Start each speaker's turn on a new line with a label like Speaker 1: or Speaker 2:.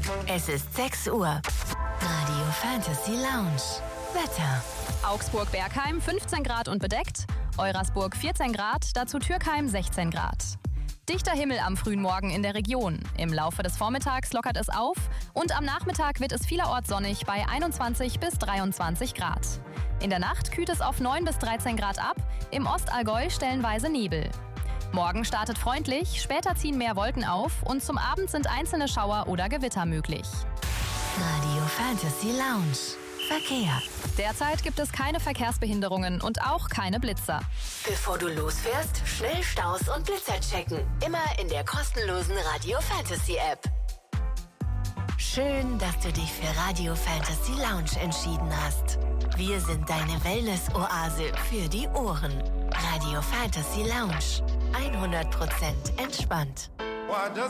Speaker 1: Es ist 6 Uhr. Radio Fantasy Lounge. Wetter.
Speaker 2: Augsburg-Bergheim 15 Grad und bedeckt. Eurasburg 14 Grad, dazu Türkheim 16 Grad. Dichter Himmel am frühen Morgen in der Region. Im Laufe des Vormittags lockert es auf und am Nachmittag wird es vielerorts sonnig bei 21 bis 23 Grad. In der Nacht kühlt es auf 9 bis 13 Grad ab, im Ostallgäu stellenweise Nebel. Morgen startet freundlich, später ziehen mehr Wolken auf und zum Abend sind einzelne Schauer oder Gewitter möglich.
Speaker 1: Radio Fantasy Lounge. Verkehr.
Speaker 2: Derzeit gibt es keine Verkehrsbehinderungen und auch keine Blitzer.
Speaker 1: Bevor du losfährst, schnell Staus und Blitzer checken. Immer in der kostenlosen Radio Fantasy App. Schön, dass du dich für Radio Fantasy Lounge entschieden hast. Wir sind deine Wellness-Oase für die Ohren. Radio Fantasy Lounge. 100% entspannt.